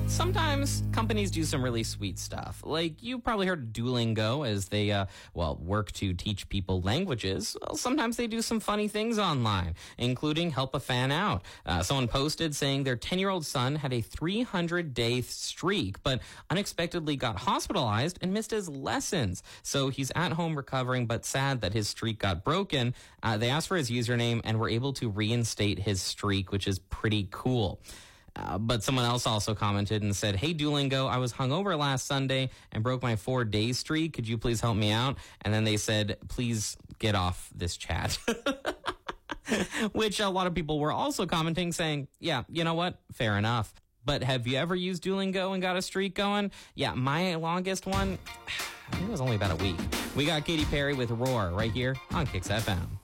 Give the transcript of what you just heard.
Sometimes companies do some really sweet stuff. Like, you probably heard of Duolingo as they, work to teach people languages. Well, sometimes they do some funny things online, including help a fan out. Someone posted saying their 10-year-old son had a 300-day streak, but unexpectedly got hospitalized and missed his lessons. So he's at home recovering, but sad that his streak got broken. They asked for his username and were able to reinstate his streak, which is pretty cool. But someone else also commented and said, "Hey, Duolingo, I was hungover last Sunday and broke my 4-day streak. Could you please help me out?" And then they said, "Please get off this chat." Which a lot of people were also commenting saying, yeah, you know what? Fair enough. But have you ever used Duolingo and got a streak going? Yeah, my longest one, I think it was only about a week. We got Katy Perry with Roar right here on Kicks FM.